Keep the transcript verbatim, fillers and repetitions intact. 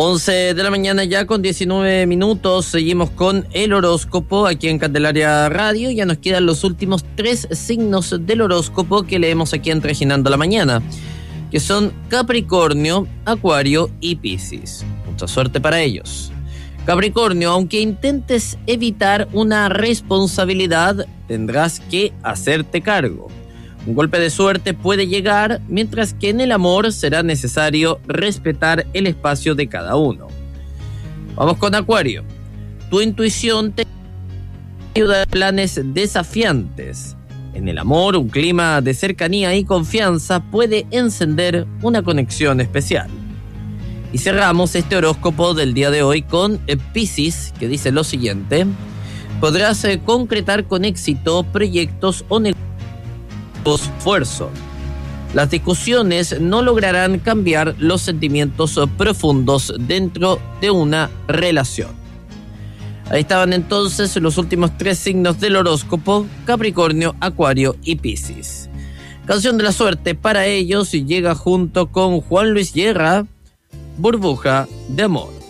once de la mañana ya con diecinueve minutos, seguimos con el horóscopo aquí en Candelaria Radio. Ya nos quedan los últimos tres signos del horóscopo que leemos aquí en Trajinando la Mañana, que son Capricornio, Acuario y Piscis. Mucha suerte para ellos. Capricornio, aunque intentes evitar una responsabilidad, tendrás que hacerte cargo. Un golpe de suerte puede llegar, mientras que en el amor será necesario respetar el espacio de cada uno. Vamos con Acuario. Tu intuición te ayuda en planes desafiantes. En el amor, un clima de cercanía y confianza puede encender una conexión especial. Y cerramos este horóscopo del día de hoy con Piscis, que dice lo siguiente: podrás eh, concretar con éxito proyectos o negocios. Esfuerzo. Las discusiones no lograrán cambiar los sentimientos profundos dentro de una relación. Ahí estaban entonces los últimos tres signos del horóscopo: Capricornio, Acuario y Piscis. Canción de la suerte para ellos y llega junto con Juan Luis Guerra, Burbuja de Amor.